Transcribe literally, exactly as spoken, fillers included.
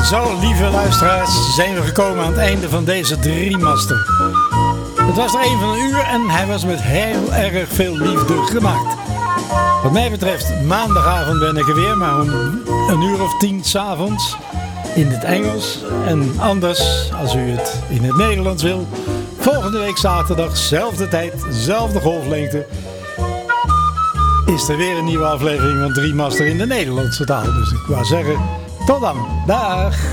Zo, lieve luisteraars, zijn we gekomen aan het einde van deze driemaster. Het was er een van een uur en hij was met heel erg veel liefde gemaakt. Wat mij betreft, maandagavond ben ik er weer, maar om een uur of tien 's avonds in het Engels. En anders, als u het in het Nederlands wil, volgende week zaterdag, zelfde tijd, zelfde golflengte, is er weer een nieuwe aflevering van driemaster in de Nederlandse taal. Dus ik wou zeggen, tot dan. Dag!